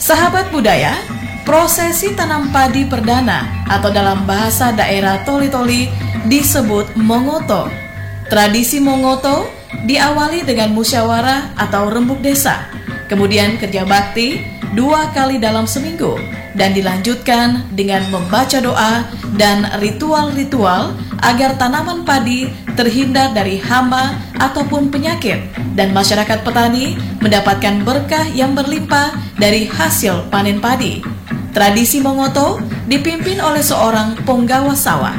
Sahabat budaya, prosesi tanam padi perdana atau dalam bahasa daerah Toli-Toli disebut Mongoto. Tradisi Mongoto diawali dengan musyawarah atau rembuk desa, kemudian kerja bakti 2 kali dalam seminggu, dan dilanjutkan dengan membaca doa dan ritual-ritual agar tanaman padi terhindar dari hama ataupun penyakit, dan masyarakat petani mendapatkan berkah yang berlimpah dari hasil panen padi. Tradisi Mongoto dipimpin oleh seorang penggawa sawah.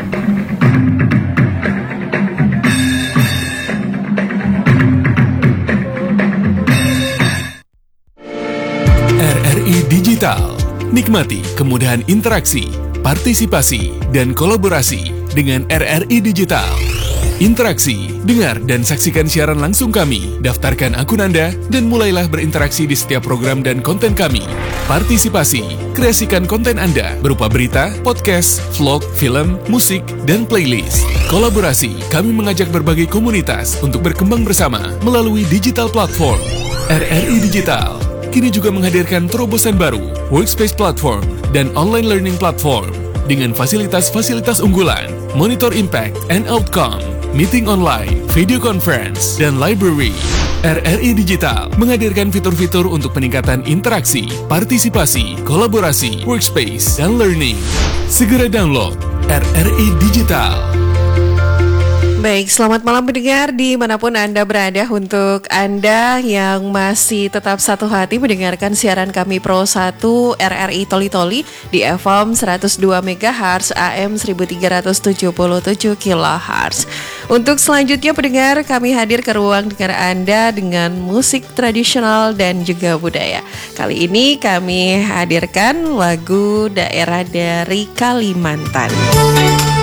RRI Digital. Nikmati kemudahan interaksi, partisipasi, dan kolaborasi dengan RRI Digital. Interaksi, dengar dan saksikan siaran langsung kami, daftarkan akun Anda, dan mulailah berinteraksi di setiap program dan konten kami. Partisipasi, kreasikan konten Anda berupa berita, podcast, vlog, film, musik, dan playlist. Kolaborasi, kami mengajak berbagai komunitas untuk berkembang bersama melalui digital platform. RRI Digital kini juga menghadirkan terobosan baru, workspace platform, dan online learning platform dengan fasilitas-fasilitas unggulan, monitor impact and outcome, meeting online, video conference, dan library. RRI Digital menghadirkan fitur-fitur untuk peningkatan interaksi, partisipasi, kolaborasi, workspace, dan learning. Segera download RRI Digital. Baik, selamat malam pendengar dimanapun Anda berada. Untuk Anda yang masih tetap satu hati mendengarkan siaran kami Pro 1 RRI Toli-Toli di FM 102 MHz AM 1377 kHz. Untuk selanjutnya pendengar, kami hadir ke ruang dengar Anda dengan musik tradisional dan juga budaya. Kali ini kami hadirkan lagu daerah dari Kalimantan.